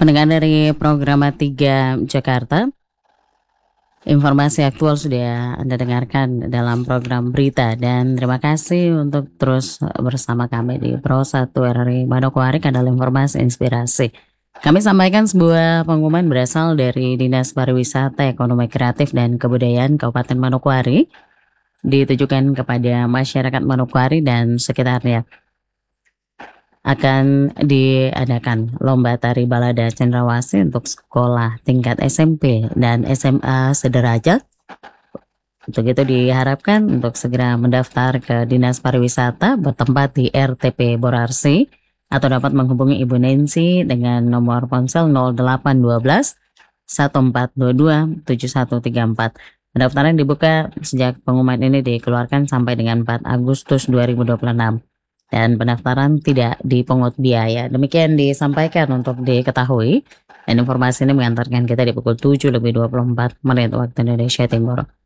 Pendengar dari Programa 3 Jakarta, informasi aktual sudah Anda dengarkan dalam program berita dan terima kasih untuk terus bersama kami di Pro 1 RRI Manokwari Kanal Informasi Inspirasi. Kami sampaikan sebuah pengumuman berasal dari Dinas Pariwisata, Ekonomi Kreatif dan Kebudayaan Kabupaten Manokwari ditujukan kepada masyarakat Manokwari dan sekitarnya. Akan diadakan lomba tari balada cendrawasih untuk sekolah tingkat SMP dan SMA sederajat. Untuk itu diharapkan untuk segera mendaftar ke Dinas Pariwisata bertempat di RTP Borarsi atau dapat menghubungi Ibu Nancy dengan nomor ponsel 0812 1422 7134. Pendaftaran dibuka sejak pengumuman ini dikeluarkan sampai dengan 4 Agustus 2026. Dan pendaftaran tidak dipungut biaya. Demikian disampaikan untuk diketahui. Dan informasi ini mengantarkan kita di pukul 7:24 waktu Indonesia Timur.